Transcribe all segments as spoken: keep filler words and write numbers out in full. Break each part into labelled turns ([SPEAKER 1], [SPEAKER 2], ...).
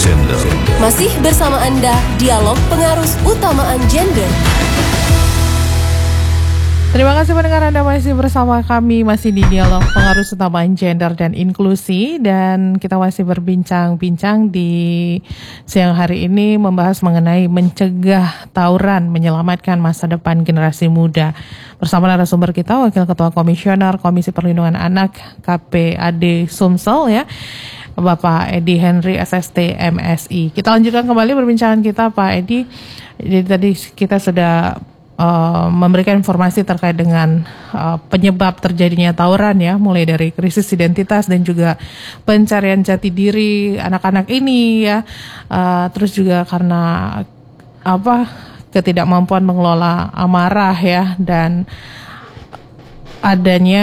[SPEAKER 1] Gender.
[SPEAKER 2] Masih bersama Anda, Dialog Pengarus Utamaan Gender.
[SPEAKER 3] Terima kasih pendengar, Anda masih bersama kami, masih di Dialog Pengarus Utamaan Gender dan Inklusi. Dan kita masih berbincang-bincang di siang hari ini membahas mengenai mencegah tawuran, menyelamatkan masa depan generasi muda. Bersama narasumber kita, Wakil Ketua Komisioner Komisi Perlindungan Anak K P A D Sumsel ya, Bapak Edi Henry S S T M Si. Kita lanjutkan kembali perbincangan kita, Pak Edi. Jadi tadi kita sudah Uh, memberikan informasi terkait dengan uh, penyebab terjadinya tawuran ya, mulai dari krisis identitas dan juga pencarian jati diri anak-anak ini ya, uh, terus juga karena apa ketidakmampuan mengelola amarah ya, dan adanya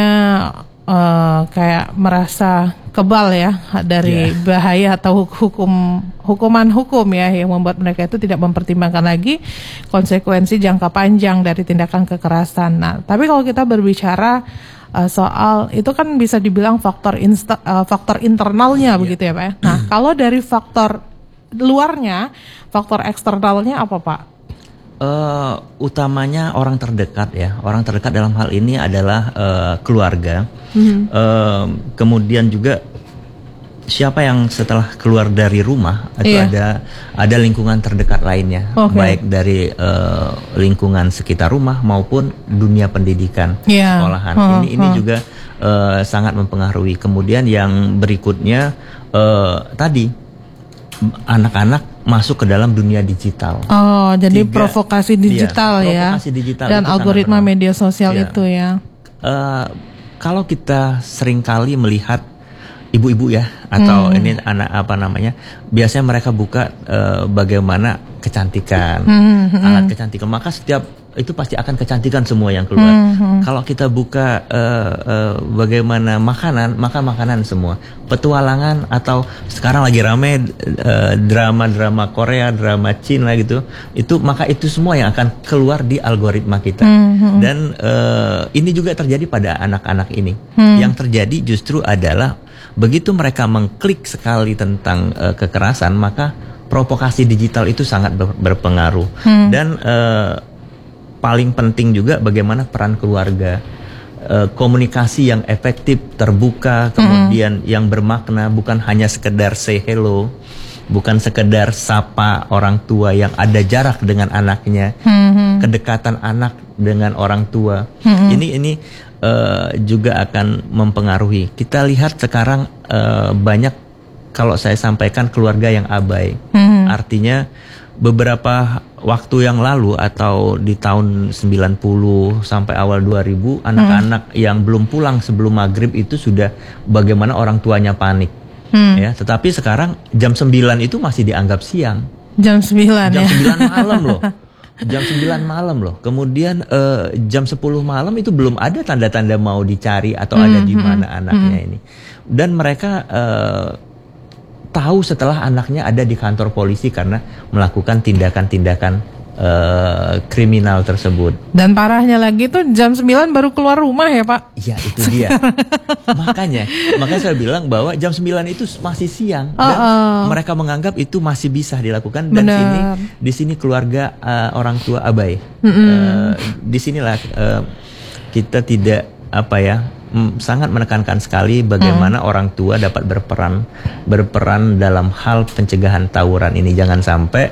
[SPEAKER 3] uh, kayak merasa kebal ya dari yeah. bahaya atau hukum hukuman hukum ya, yang membuat mereka itu tidak mempertimbangkan lagi konsekuensi jangka panjang dari tindakan kekerasan. Nah, tapi kalau kita berbicara uh, soal itu kan bisa dibilang faktor insta, uh, faktor internalnya yeah. begitu ya Pak ya. Nah, kalau dari faktor luarnya, faktor eksternalnya apa Pak?
[SPEAKER 4] Uh, utamanya orang terdekat ya, orang terdekat dalam hal ini adalah uh, keluarga. Mm-hmm. Uh, kemudian juga siapa yang setelah keluar dari rumah itu yeah. ada ada lingkungan terdekat lainnya, okay. baik dari uh, lingkungan sekitar rumah maupun dunia pendidikan, yeah. sekolahan. Oh, ini ini oh. juga uh, sangat mempengaruhi. Kemudian yang berikutnya uh, tadi anak-anak masuk ke dalam dunia digital.
[SPEAKER 3] Oh, jadi Tiga, provokasi digital iya, ya. Provokasi digital dan algoritma media sosial ya. itu ya. Uh, kalau kita seringkali melihat ibu-ibu ya, atau hmm. ini anak apa namanya, biasanya mereka buka uh, bagaimana kecantikan, hmm, hmm. alat kecantikan. Maka setiap itu pasti akan kecantikan semua yang keluar. Hmm. Kalau kita buka uh, uh, bagaimana makanan, maka makanan semua. Petualangan atau sekarang lagi rame uh, drama-drama Korea, drama Cina gitu. Itu maka itu semua yang akan keluar di algoritma kita. Hmm. Dan uh, ini juga terjadi pada anak-anak ini. Hmm. Yang terjadi justru adalah begitu mereka mengklik sekali tentang uh, kekerasan, maka provokasi digital itu sangat ber- berpengaruh. Hmm. Dan uh, paling penting juga bagaimana peran keluarga, e, komunikasi yang efektif, terbuka, kemudian mm-hmm. yang bermakna, bukan hanya sekedar say hello, bukan sekedar sapa orang tua yang ada jarak dengan anaknya, mm-hmm. kedekatan anak dengan orang tua. Mm-hmm. Ini ini e, juga akan mempengaruhi. Kita lihat sekarang e, banyak, kalau saya sampaikan, keluarga yang abai. Mm-hmm. Artinya beberapa waktu yang lalu atau di tahun sembilan puluh sampai awal dua ribu, anak-anak hmm. yang belum pulang sebelum maghrib itu sudah bagaimana orang tuanya panik. Hmm. Ya, tetapi sekarang jam sembilan itu masih dianggap siang. Jam sembilan
[SPEAKER 4] jam
[SPEAKER 3] ya.
[SPEAKER 4] sembilan malam loh. Jam sembilan malam loh. Kemudian uh, jam sepuluh malam itu belum ada tanda-tanda mau dicari atau hmm. ada di mana hmm. anaknya hmm. ini. Dan mereka uh, tahu setelah anaknya ada di kantor polisi karena melakukan tindakan-tindakan uh, kriminal tersebut. Dan
[SPEAKER 3] parahnya lagi tuh jam sembilan baru keluar rumah ya Pak?
[SPEAKER 4] Iya, itu dia. makanya, makanya saya bilang bahwa jam sembilan itu masih siang. Dan uh, uh. mereka menganggap itu masih bisa dilakukan. Dan
[SPEAKER 3] Bener.
[SPEAKER 4] sini, di sini keluarga uh, orang tua abai. Uh, di sinilah uh, kita tidak apa ya, sangat menekankan sekali bagaimana hmm. orang tua dapat berperan berperan dalam hal pencegahan tawuran ini. Jangan sampai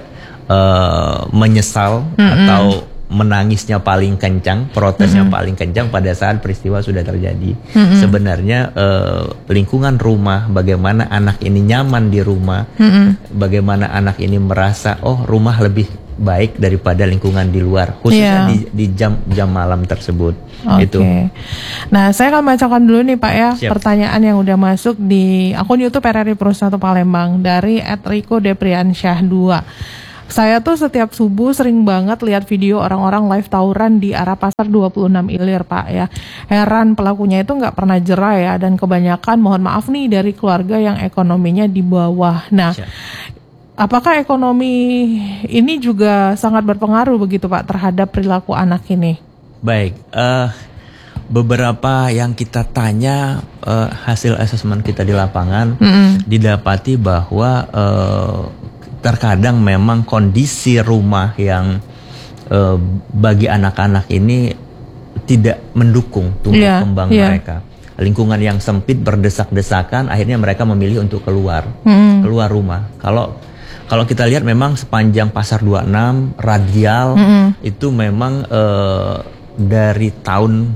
[SPEAKER 4] uh, menyesal hmm. atau menangisnya paling kencang, protesnya hmm. paling kencang pada saat peristiwa sudah terjadi. Hmm. Sebenarnya uh, lingkungan rumah, bagaimana anak ini nyaman di rumah, hmm. bagaimana anak ini merasa oh rumah lebih baik daripada lingkungan di luar, khususnya yeah. di, di jam jam malam tersebut.
[SPEAKER 3] Oke.
[SPEAKER 4] Itu.
[SPEAKER 3] Nah, saya akan bacakan dulu nih Pak ya.
[SPEAKER 4] Siap.
[SPEAKER 3] Pertanyaan yang udah masuk di akun YouTube R R I Pro satu Palembang dari et riko depriansyah dua. Saya tuh setiap subuh sering banget lihat video orang-orang live tawuran di arah pasar dua puluh enam Ilir Pak ya. Heran pelakunya itu nggak pernah jera ya, dan kebanyakan mohon maaf nih dari keluarga yang ekonominya di bawah. Nah, Siap. apakah ekonomi ini juga sangat berpengaruh begitu Pak terhadap perilaku anak ini?
[SPEAKER 4] Baik, uh,
[SPEAKER 3] beberapa yang kita tanya uh, hasil asesmen kita di lapangan mm-hmm. didapati bahwa uh, terkadang memang kondisi rumah yang uh, bagi anak-anak ini tidak mendukung tumbuh yeah, kembang yeah. mereka. Lingkungan yang sempit berdesak-desakan, akhirnya mereka memilih untuk keluar, mm-hmm. keluar rumah. Kalau Kalau kita lihat memang sepanjang Pasar dua puluh enam, Radial, mm-hmm. itu memang uh, dari tahun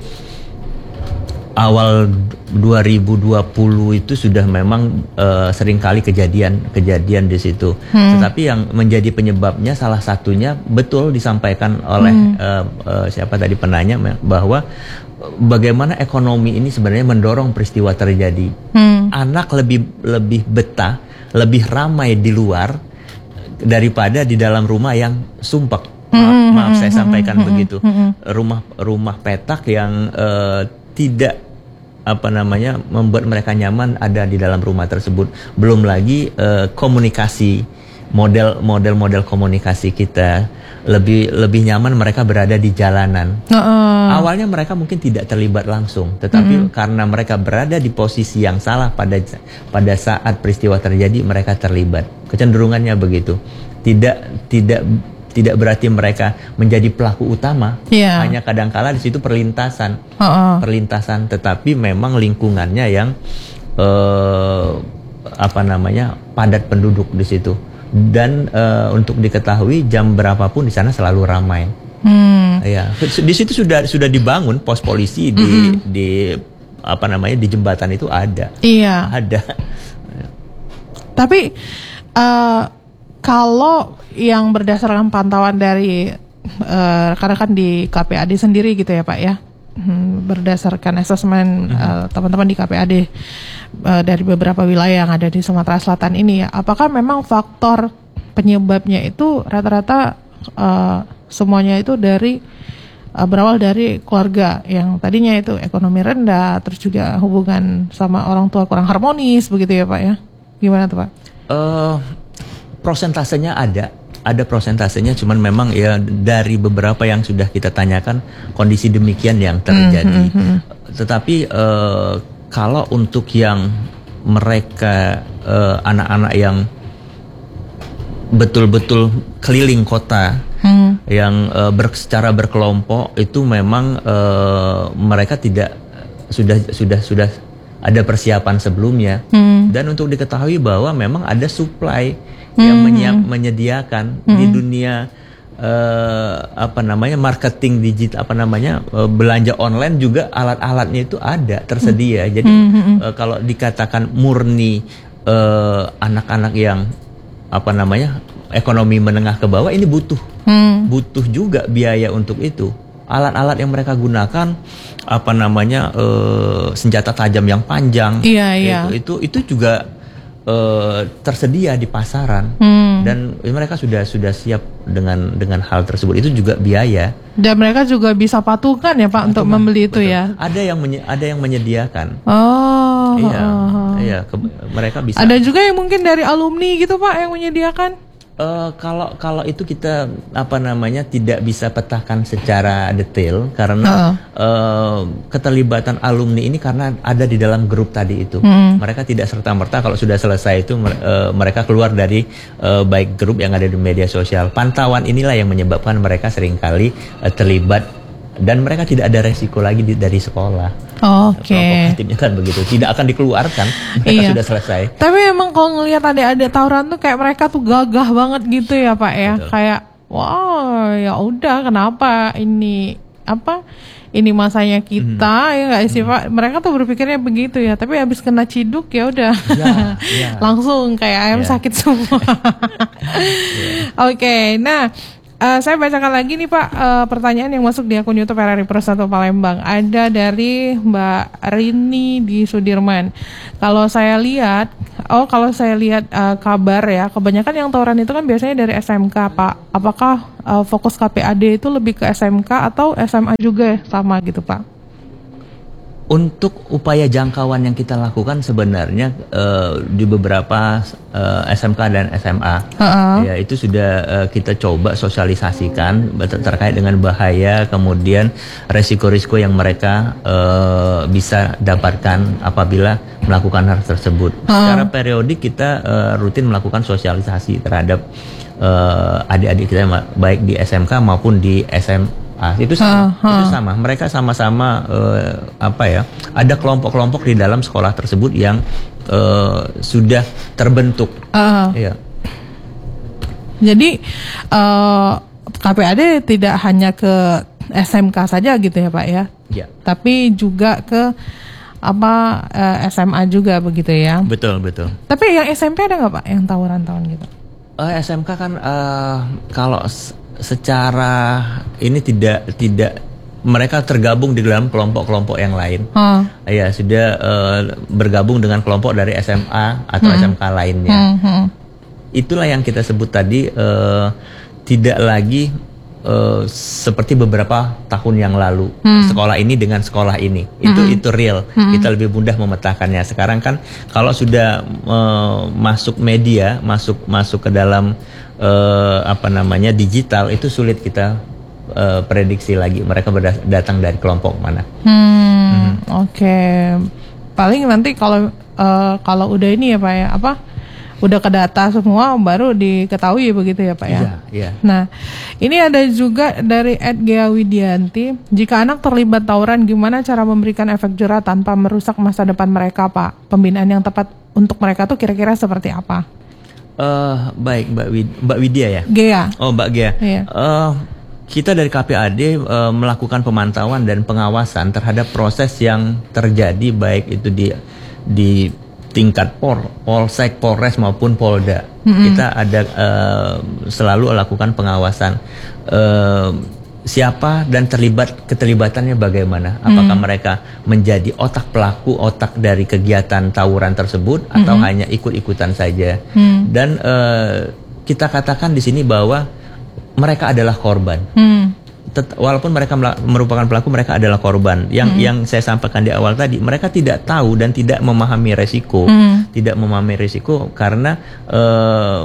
[SPEAKER 3] awal dua ribu dua puluh itu sudah memang uh, seringkali kejadian-kejadian di situ. Hmm. Tetapi yang menjadi penyebabnya salah satunya betul disampaikan oleh hmm. uh, uh, siapa tadi penanya bahwa bagaimana ekonomi ini sebenarnya mendorong peristiwa terjadi. Hmm. Anak lebih lebih betah, lebih ramai di luar daripada di dalam rumah yang sumpek. Maaf, maaf saya sampaikan begitu. Rumah rumah petak yang uh, tidak apa namanya membuat mereka nyaman ada di dalam rumah tersebut. Belum lagi uh, komunikasi, model model model komunikasi kita lebih lebih nyaman mereka berada di jalanan. Uh-uh. Awalnya mereka mungkin tidak terlibat langsung, tetapi uh-huh. karena mereka berada di posisi yang salah pada pada saat peristiwa terjadi mereka terlibat. Kecenderungannya begitu. Tidak tidak tidak berarti mereka menjadi pelaku utama, yeah. hanya kadangkala di situ perlintasan, uh-uh. perlintasan, tetapi memang lingkungannya yang uh, apa namanya padat penduduk di situ, dan uh, untuk diketahui jam berapapun di sana selalu ramai. Hmm. Ya, di situ sudah sudah dibangun pos polisi di mm-hmm. di apa namanya di jembatan itu ada,
[SPEAKER 1] iya,
[SPEAKER 3] ada.
[SPEAKER 1] Tapi uh, kalau yang berdasarkan pantauan dari uh, rekan-rekan di K P A D sendiri gitu ya Pak ya, hmm, berdasarkan asesmen uh, teman-teman di K P A D uh, dari beberapa wilayah yang ada di Sumatera Selatan ini ya, apakah memang faktor penyebabnya itu rata-rata uh, semuanya itu dari uh, berawal dari keluarga yang tadinya itu ekonomi rendah, terus juga hubungan sama orang tua kurang harmonis begitu ya Pak ya, gimana tuh Pak?
[SPEAKER 3] Uh, prosentasenya ada. Ada prosentasenya, cuman memang ya dari beberapa yang sudah kita tanyakan kondisi demikian yang terjadi. Mm-hmm. Tetapi uh, kalau untuk yang mereka uh, anak-anak yang betul-betul keliling kota, mm. yang uh, ber, secara berkelompok itu memang uh, mereka tidak sudah sudah sudah ada persiapan sebelumnya. Mm. Dan untuk diketahui bahwa memang ada supply yang menyiap, menyediakan hmm. di dunia uh, apa namanya marketing digital, apa namanya uh, belanja online juga alat-alatnya itu ada tersedia. Hmm. Jadi hmm. uh, kalau dikatakan murni uh, anak-anak yang apa namanya ekonomi menengah ke bawah ini butuh hmm. butuh juga biaya untuk itu. Alat-alat yang mereka gunakan apa namanya uh, senjata tajam yang panjang,
[SPEAKER 1] iya, iya.
[SPEAKER 3] itu itu itu juga Uh, tersedia di pasaran hmm. dan mereka sudah sudah siap dengan dengan hal tersebut. Itu juga biaya.
[SPEAKER 1] Dan mereka juga bisa patungan ya Pak patungan, untuk membeli itu betul. Ya.
[SPEAKER 3] Ada yang menye- ada yang menyediakan.
[SPEAKER 1] Oh.
[SPEAKER 3] Iya, oh. iya. Ke- mereka bisa.
[SPEAKER 1] Ada juga yang mungkin dari alumni gitu Pak yang menyediakan.
[SPEAKER 3] Uh, kalau kalau itu kita apa namanya tidak bisa petakan secara detail karena uh-uh. uh, keterlibatan alumni ini karena ada di dalam grup tadi itu. Hmm. Mereka tidak serta-merta kalau sudah selesai itu uh, mereka keluar dari uh, baik grup yang ada di media sosial. Pantauan inilah yang menyebabkan mereka seringkali uh, terlibat dan mereka tidak ada resiko lagi di, dari sekolah.
[SPEAKER 1] Oke. Okay.
[SPEAKER 3] Provokatifnya kan begitu, tidak akan dikeluarkan. Mereka iya. sudah selesai.
[SPEAKER 1] Tapi emang kalau ngelihat adik-adik tawuran tuh kayak mereka tuh gagah banget gitu ya Pak ya. Betul. Kayak wow ya udah kenapa ini apa ini masanya kita hmm. ya nggak sih hmm. Pak. Mereka tuh berpikirnya begitu ya. Tapi habis kena ciduk ya udah ya, ya. langsung kayak ayam ya. sakit semua. ya. Oke, okay, nah. Uh, saya bacakan lagi nih Pak uh, pertanyaan yang masuk di akun YouTube R R I Pro satu Palembang. Ada dari Mbak Rini di Sudirman. Kalau saya lihat, oh kalau saya lihat uh, kabar ya, kebanyakan yang tawuran itu kan biasanya dari S M K Pak. Apakah uh, fokus K P A D itu lebih ke S M K atau S M A juga sama gitu Pak?
[SPEAKER 3] untuk upaya jangkauan yang kita lakukan sebenarnya uh, di beberapa uh, S M K dan S M A, uh-uh. ya itu sudah uh, kita coba sosialisasikan terkait dengan bahaya, kemudian resiko-risiko yang mereka uh, bisa dapatkan apabila melakukan hal tersebut. Uh-uh. Secara periodik kita uh, rutin melakukan sosialisasi terhadap uh, adik-adik kita baik di S M K maupun di S M A. Ah, itu sama, uh, uh. itu sama. Mereka sama-sama uh, apa ya? Ada kelompok-kelompok di dalam sekolah tersebut yang uh, sudah terbentuk. Uh. Ya.
[SPEAKER 1] Jadi uh, K P A D tidak hanya ke S M K saja gitu ya Pak ya?
[SPEAKER 3] Ya.
[SPEAKER 1] Tapi juga ke apa uh, S M A juga begitu ya?
[SPEAKER 3] Betul betul.
[SPEAKER 1] Tapi yang S M P ada nggak Pak yang tawuran-tawuran gitu?
[SPEAKER 3] Uh, S M K kan uh, kalau secara ini tidak tidak mereka tergabung di dalam kelompok-kelompok yang lain. Hmm. Ya sudah uh, bergabung dengan kelompok dari S M A atau hmm. S M K lainnya. Hmm. Hmm. Itulah yang kita sebut tadi uh, tidak lagi uh, seperti beberapa tahun yang lalu hmm. sekolah ini dengan sekolah ini. Itu hmm. itu real. Hmm. Kita lebih mudah memetakannya. Sekarang kan kalau sudah uh, masuk media, masuk masuk ke dalam Uh, apa namanya digital, itu sulit kita uh, prediksi lagi mereka datang dari kelompok mana.
[SPEAKER 1] Hmm, hmm. Oke, okay. Paling nanti kalau uh, kalau udah ini ya Pak ya apa, udah kedata semua baru diketahui begitu ya Pak ya.
[SPEAKER 3] Iya. Iya.
[SPEAKER 1] Nah, ini ada juga dari Ed Gea Widianti. Jika anak terlibat tawuran, gimana cara memberikan efek jerah tanpa merusak masa depan mereka Pak? Pembinaan yang tepat untuk mereka tuh kira-kira seperti apa?
[SPEAKER 3] Uh, baik Mbak Wid, Mbak Widya ya.
[SPEAKER 1] Gea.
[SPEAKER 3] Oh Mbak Gea.
[SPEAKER 1] Iya.
[SPEAKER 3] Uh, kita dari K P A D uh, melakukan pemantauan dan pengawasan terhadap proses yang terjadi baik itu di di tingkat Pol, Polsek, Polres maupun Polda. Mm-hmm. Kita ada uh, selalu lakukan pengawasan. Uh, Siapa dan terlibat keterlibatannya bagaimana? Apakah hmm. mereka menjadi otak pelaku, otak dari kegiatan tawuran tersebut, atau hmm. hanya ikut-ikutan saja? Hmm. Dan uh, kita katakan di sini bahwa mereka adalah korban. Hmm. Tet- walaupun mereka mel- merupakan pelaku, mereka adalah korban. Yang hmm. yang saya sampaikan di awal tadi, mereka tidak tahu dan tidak memahami resiko, hmm. tidak memahami resiko karena uh,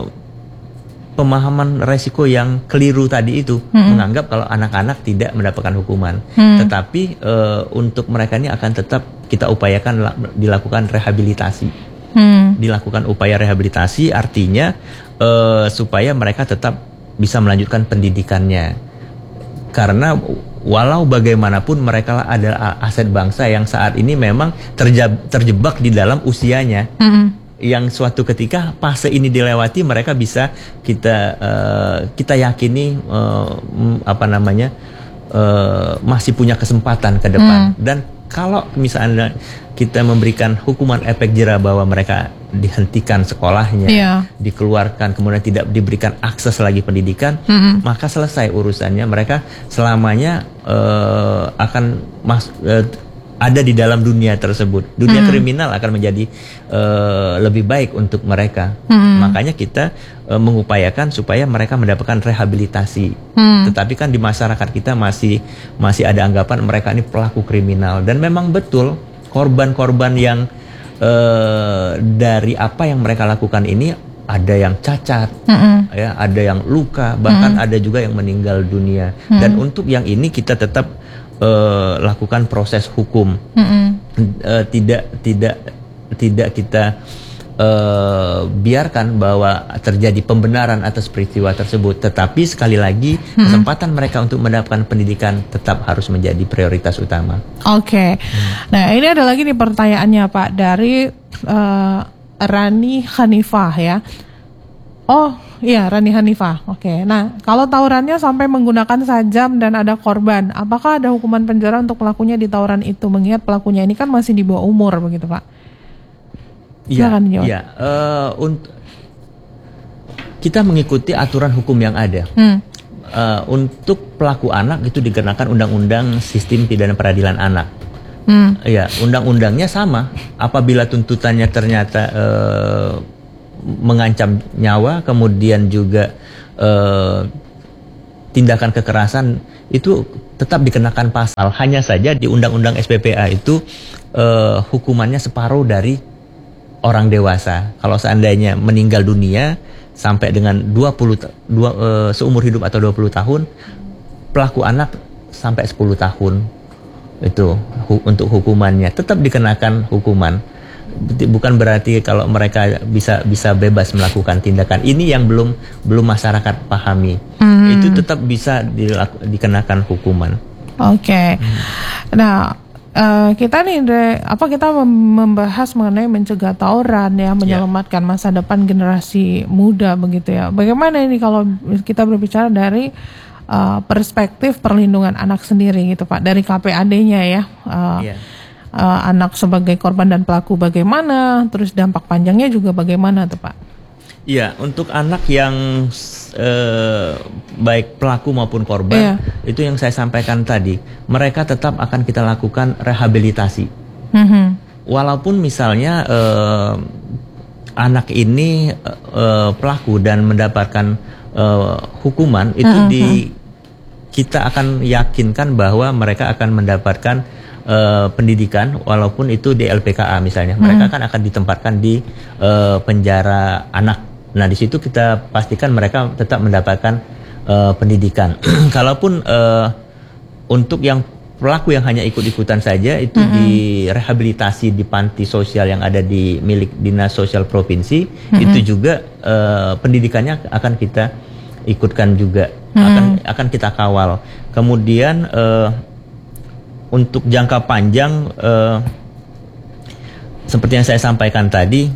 [SPEAKER 3] pemahaman resiko yang keliru tadi itu, hmm. menganggap kalau anak-anak tidak mendapatkan hukuman. Hmm. Tetapi uh, untuk mereka ini akan tetap kita upayakan la- dilakukan rehabilitasi. Hmm. Dilakukan upaya rehabilitasi artinya uh, supaya mereka tetap bisa melanjutkan pendidikannya. Karena walau bagaimanapun mereka adalah aset bangsa yang saat ini memang terjeb- terjebak di dalam usianya. Hmm. Yang suatu ketika fase ini dilewati, mereka bisa kita uh, kita yakini uh, apa namanya uh, masih punya kesempatan ke depan. Hmm. Dan kalau misalnya kita memberikan hukuman efek jerah bahwa mereka dihentikan sekolahnya, yeah. dikeluarkan, kemudian tidak diberikan akses lagi pendidikan, mm-hmm. maka selesai urusannya. Mereka selamanya uh, akan mas uh, ada di dalam dunia tersebut. Dunia hmm. kriminal akan menjadi uh, lebih baik untuk mereka. Hmm. Makanya kita uh, mengupayakan supaya mereka mendapatkan rehabilitasi. Hmm. Tetapi kan di masyarakat kita masih masih ada anggapan mereka ini pelaku kriminal. Dan memang betul korban-korban yang uh, dari apa yang mereka lakukan ini ada yang cacat, hmm. ya, ada yang luka, bahkan hmm. ada juga yang meninggal dunia. Hmm. Dan untuk yang ini kita tetap Uh, lakukan proses hukum, mm-hmm. uh, tidak tidak tidak kita uh, biarkan bahwa terjadi pembenaran atas peristiwa tersebut. Tetapi sekali lagi mm-hmm. kesempatan mereka untuk mendapatkan pendidikan tetap harus menjadi prioritas utama.
[SPEAKER 1] Oke, okay. hmm. Nah ini ada lagi nih pertanyaannya Pak dari uh, Rani Hanifah ya. Oh iya Rani Hanifah. Oke. Okay. Nah kalau tawurannya sampai menggunakan sajam dan ada korban, apakah ada hukuman penjara untuk pelakunya di tawuran itu? Mengingat pelakunya ini kan masih di bawah umur begitu Pak?
[SPEAKER 3] Iya. Iya. Uh, untuk kita mengikuti aturan hukum yang ada. Hmm. Uh, untuk pelaku anak itu dikenakan undang-undang sistem pidana peradilan anak. Hmm. Ya, undang-undangnya sama. Apabila tuntutannya ternyata uh, mengancam nyawa, kemudian juga uh, tindakan kekerasan itu tetap dikenakan pasal. Hanya saja di Undang-Undang S P P A itu uh, hukumannya separuh dari orang dewasa. Kalau seandainya meninggal dunia sampai dengan dua puluh dua, uh, seumur hidup atau dua puluh tahun, pelaku anak sampai sepuluh tahun itu hu, untuk hukumannya tetap dikenakan hukuman. Bukan berarti kalau mereka bisa bisa bebas melakukan tindakan ini yang belum belum masyarakat pahami. Hmm. Itu tetap bisa dilaku, dikenakan hukuman.
[SPEAKER 1] Oke. Okay. Hmm. Nah, uh, kita nih de, apa kita membahas mengenai mencegah tawuran ya, menyelamatkan yeah. masa depan generasi muda begitu ya. Bagaimana ini kalau kita berbicara dari uh, perspektif perlindungan anak sendiri gitu Pak, dari K P A D-nya ya. Uh, yeah. Uh, anak sebagai korban dan pelaku bagaimana, terus dampak panjangnya juga bagaimana tuh Pak?
[SPEAKER 3] Iya, untuk anak yang uh, baik pelaku maupun korban, yeah. itu yang saya sampaikan tadi, mereka tetap akan kita lakukan rehabilitasi. Mm-hmm. Walaupun misalnya uh, anak ini uh, pelaku dan mendapatkan uh, hukuman, itu mm-hmm. di kita akan yakinkan bahwa mereka akan mendapatkan Uh, pendidikan walaupun itu di L P K A misalnya, hmm. mereka kan akan ditempatkan di uh, penjara anak. Nah di situ kita pastikan mereka tetap mendapatkan uh, pendidikan. Kalaupun uh, untuk yang pelaku yang hanya ikut-ikutan saja itu hmm. direhabilitasi di panti sosial yang ada di milik Dinas Sosial Provinsi, hmm. itu juga uh, pendidikannya akan kita ikutkan juga, hmm. akan akan kita kawal. Kemudian uh, untuk jangka panjang, uh, seperti yang saya sampaikan tadi,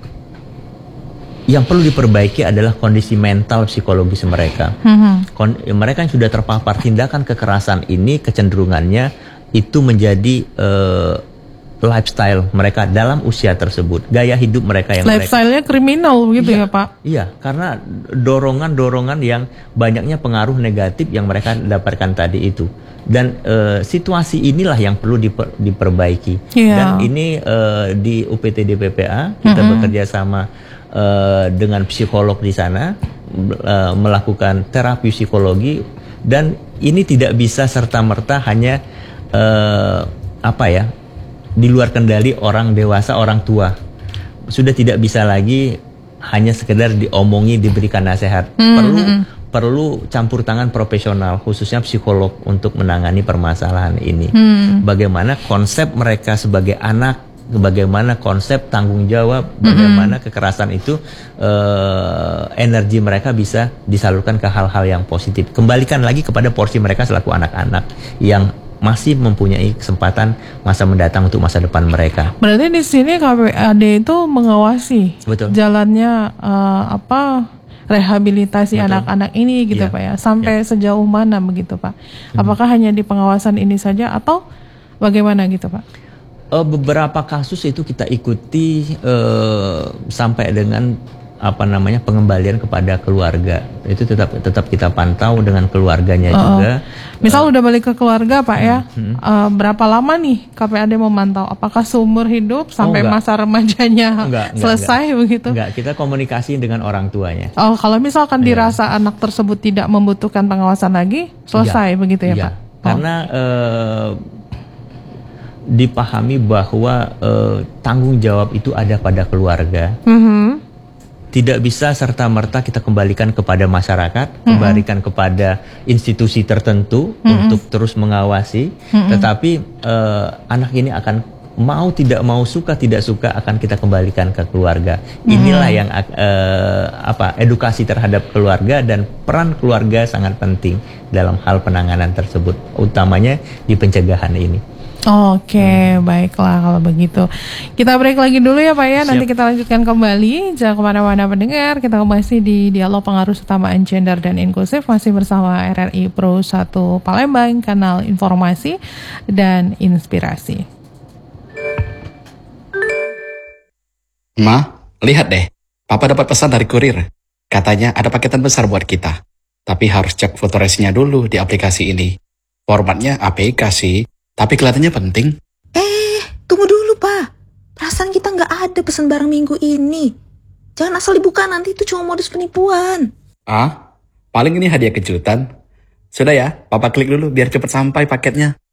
[SPEAKER 3] yang perlu diperbaiki adalah kondisi mental psikologis mereka. Mm-hmm. Kon- mereka yang sudah terpapar tindakan kekerasan ini, kecenderungannya itu menjadi uh, lifestyle mereka dalam usia tersebut, gaya hidup mereka yang
[SPEAKER 1] lifestyle-nya mereka, kriminal begitu
[SPEAKER 3] iya,
[SPEAKER 1] ya Pak?
[SPEAKER 3] Iya, karena dorongan-dorongan yang banyaknya pengaruh negatif yang mereka dapatkan tadi itu. Dan uh, situasi inilah yang perlu diper, diperbaiki. Yeah. Dan ini uh, di U P T D P P A kita mm-hmm. bekerja sama uh, dengan psikolog di sana uh, melakukan terapi psikologi, dan ini tidak bisa serta-merta hanya uh, apa ya di luar kendali orang dewasa, orang tua. Sudah tidak bisa lagi hanya sekedar diomongi, diberikan nasihat. Mm-hmm. Perlu perlu campur tangan profesional, khususnya psikolog untuk menangani permasalahan ini. Hmm. Bagaimana konsep mereka sebagai anak, bagaimana konsep tanggung jawab, bagaimana hmm. kekerasan itu uh, energi mereka bisa disalurkan ke hal-hal yang positif. Kembalikan lagi kepada porsi mereka selaku anak-anak yang masih mempunyai kesempatan masa mendatang untuk masa depan mereka.
[SPEAKER 1] Berarti di sini K P A D itu mengawasi Betul. jalannya uh, apa? rehabilitasi Betul. anak-anak ini gitu ya. Pak ya, sampai ya. sejauh mana begitu Pak? Apakah hmm. hanya di pengawasan ini saja atau bagaimana gitu Pak?
[SPEAKER 3] Uh, beberapa kasus itu kita ikuti uh, sampai dengan apa namanya pengembalian kepada keluarga. Itu tetap tetap kita pantau dengan keluarganya uh, juga.
[SPEAKER 1] Misal uh, udah balik ke keluarga Pak ya, hmm. uh, berapa lama nih K P A D memantau? Apakah seumur hidup sampai oh, masa remajanya enggak, selesai enggak, begitu?
[SPEAKER 3] Enggak, kita komunikasi dengan orang tuanya.
[SPEAKER 1] Oh, kalau misalkan ya. dirasa anak tersebut tidak membutuhkan pengawasan lagi, selesai ya. begitu ya, ya. Pak? Oh.
[SPEAKER 3] Karena uh, dipahami bahwa uh, tanggung jawab itu ada pada keluarga. Mm-hmm. Tidak bisa serta-merta kita kembalikan kepada masyarakat, mm-hmm. kembalikan kepada institusi tertentu mm-hmm. untuk terus mengawasi. Mm-hmm. Tetapi uh, anak ini akan mau tidak mau, suka tidak suka akan kita kembalikan ke keluarga. Mm-hmm. Inilah yang uh, apa edukasi terhadap keluarga, dan peran keluarga sangat penting dalam hal penanganan tersebut, utamanya di pencegahan ini.
[SPEAKER 1] Oke, okay, hmm. baiklah kalau begitu. Kita break lagi dulu ya Pak ya. Siap. Nanti kita lanjutkan kembali. Jangan kemana-mana pendengar. Kita masih di Dialog Pengaruh Utamaan Gender dan Inklusif. Masih bersama R R I Pro satu Palembang, kanal informasi dan inspirasi.
[SPEAKER 5] Ma, lihat deh. Papa dapat pesan dari kurir. Katanya ada paketan besar buat kita. Tapi harus cek foto resinya dulu di aplikasi ini. Formatnya A P K sih. Tapi kelihatannya penting.
[SPEAKER 6] Eh, tunggu dulu Pak. Perasaan kita nggak ada pesan barang minggu ini. Jangan asal dibuka, nanti itu cuma modus penipuan.
[SPEAKER 5] Ah, paling ini hadiah kejutan. Sudah ya, Papa klik dulu biar cepet sampai paketnya.